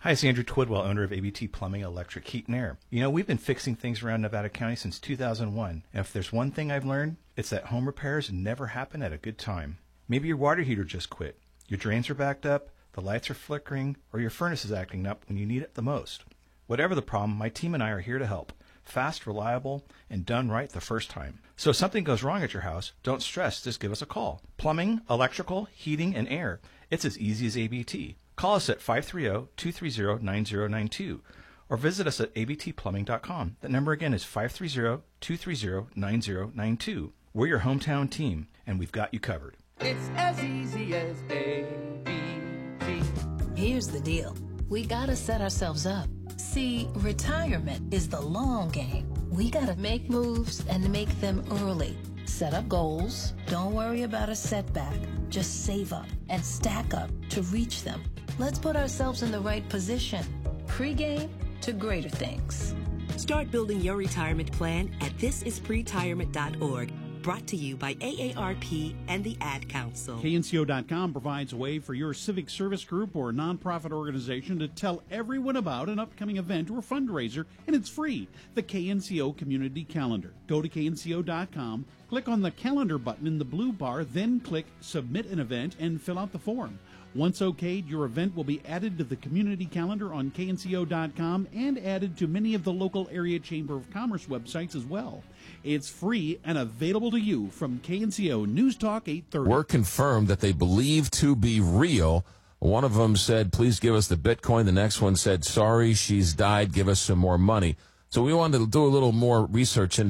Hi, it's Andrew Twidwell, owner of ABT Plumbing, Electric, Heat, and Air. You know, we've been fixing things around Nevada County since 2001, and if there's one thing I've learned, it's that home repairs never happen at a good time. Maybe your water heater just quit, your drains are backed up, the lights are flickering, or your furnace is acting up when you need it the most. Whatever the problem, my team and I are here to help. Fast, reliable, and done right the first time. So if something goes wrong at your house, don't stress, just give us a call. Plumbing, electrical, heating, and air. It's as easy as ABT. Call us at 530-230-9092 or visit us at abtplumbing.com. That number again is 530-230-9092. We're your hometown team, and we've got you covered. It's as easy as ABT. Here's the deal. We gotta set ourselves up. See, retirement is the long game. We gotta make moves and make them early. Set up goals. Don't worry about a setback. Just save up and stack up to reach them. Let's put ourselves in the right position. Pre-game to greater things. Start building your retirement plan at thisispretirement.org. Brought to you by AARP and the Ad Council. KNCO.com provides a way for your civic service group or nonprofit organization to tell everyone about an upcoming event or fundraiser, and it's free. The KNCO Community Calendar. Go to KNCO.com, click on the calendar button in the blue bar, then click Submit an Event and fill out the form. Once okayed, your event will be added to the community calendar on KNCO.com and added to many of the local area Chamber of Commerce websites as well. It's free and available to you from KNCO News Talk 830. Were confirmed that they believe to be real. One of them said, please give us the Bitcoin. The next one said, sorry, she's died. Give us some more money. So we wanted to do a little more research into